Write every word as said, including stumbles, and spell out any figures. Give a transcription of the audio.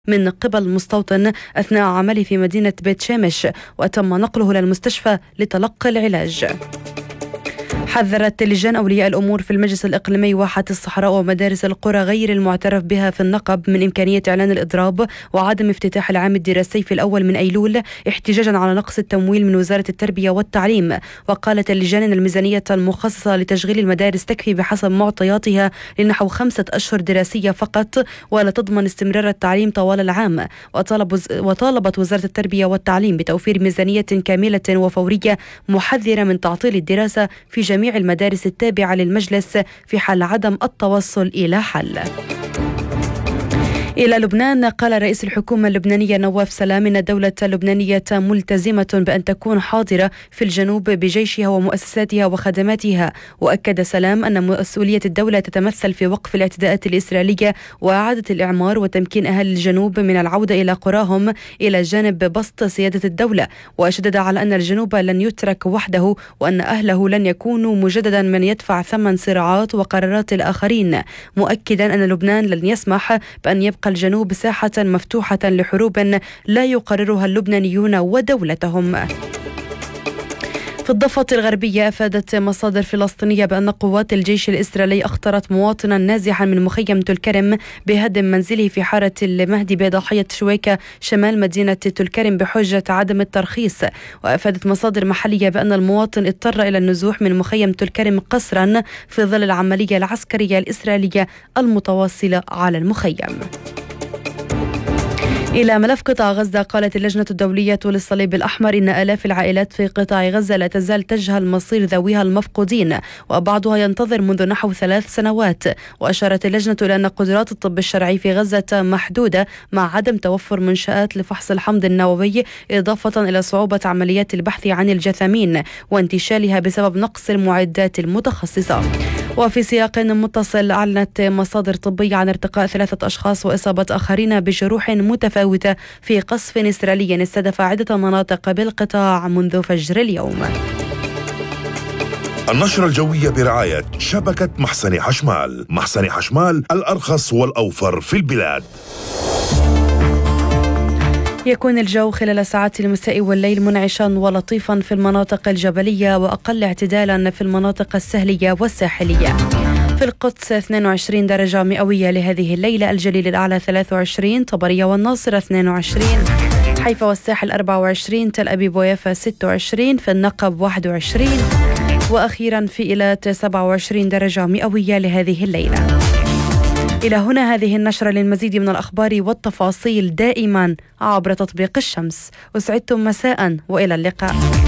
من قبل مستوطن أثناء عمله في مدينة بيت شامش، وتم نقله للمستشفى لتلقي العلاج. حذرت لجان أولياء الأمور في المجلس الإقليمي واحة الصحراء ومدارس القرى غير المعترف بها في النقب من إمكانية إعلان الإضراب وعدم افتتاح العام الدراسي في الأول من أيلول احتجاجا على نقص التمويل من وزارة التربية والتعليم. وقالت اللجان أن الميزانية المخصصة لتشغيل المدارس تكفي بحسب معطياتها لنحو خمسة أشهر دراسية فقط ولا تضمن استمرار التعليم طوال العام. وطالب وطالبت وزارة التربية والتعليم بتوفير ميزانية كاملة وفورية محذرة من تعطيل الدراسة في جميع المدارس التابعة للمجلس في حال عدم التوصل إلى حل. إلى لبنان، قال رئيس الحكومة اللبنانية نواف سلام إن الدولة اللبنانية ملتزمة بأن تكون حاضرة في الجنوب بجيشها ومؤسساتها وخدماتها. وأكد سلام أن مسؤولية الدولة تتمثل في وقف الاعتداءات الإسرائيلية وإعادة الإعمار وتمكين أهل الجنوب من العودة إلى قراهم إلى جانب بسط سيادة الدولة. وشدد على أن الجنوب لن يترك وحده وأن أهله لن يكونوا مجددا من يدفع ثمن صراعات وقرارات الآخرين، مؤكدا أن لبنان لن يسمح بأن يبقى الجنوب ساحة مفتوحة لحروب لا يقررها اللبنانيون ودولتهم. في الضفة الغربية، أفادت مصادر فلسطينية بأن قوات الجيش الإسرائيلي أخطرت مواطنا نازحا من مخيم تلكرم بهدم منزله في حارة المهدي بضاحية شويكة شمال مدينة تلكرم بحجة عدم الترخيص. وأفادت مصادر محلية بأن المواطن اضطر إلى النزوح من مخيم تلكرم قسرا في ظل العملية العسكرية الإسرائيلية المتواصلة على المخيم. إلى ملف قطاع غزة، قالت اللجنة الدولية للصليب الأحمر إن آلاف العائلات في قطاع غزة لا تزال تجهل مصير ذويها المفقودين وبعضها ينتظر منذ نحو ثلاث سنوات. وأشارت اللجنة إلى أن قدرات الطب الشرعي في غزة محدودة مع عدم توفر منشآت لفحص الحمض النووي، إضافة إلى صعوبة عمليات البحث عن الجثامين وانتشالها بسبب نقص المعدات المتخصصة. وفي سياق متصل، أعلنت مصادر طبية عن ارتقاء ثلاثة أشخاص وإصابة آخرين بجروح متفاوتة في قصف إسرائيلي استهدف عدة مناطق بالقطاع منذ فجر اليوم. النشرة الجوية برعاية شبكة محسن حشمال. محسن حشمال، الأرخص والأوفر في البلاد. يكون الجو خلال ساعات المساء والليل منعشا ولطيفا في المناطق الجبلية وأقل اعتدالا في المناطق السهلية والساحلية. في القدس اثنين وعشرين درجة مئوية لهذه الليلة، الجليل الأعلى ثلاثة وعشرين، طبرية والناصر اثنين وعشرين، حيفا والساحل أربعة وعشرين، تل أبيب ويافا ستة وعشرين، في النقب واحد وعشرين، وأخيرا في إيلات سبعة وعشرين درجة مئوية لهذه الليلة. إلى هنا هذه النشرة. للمزيد من الأخبار والتفاصيل دائما عبر تطبيق الشمس. أسعدتم مساء وإلى اللقاء.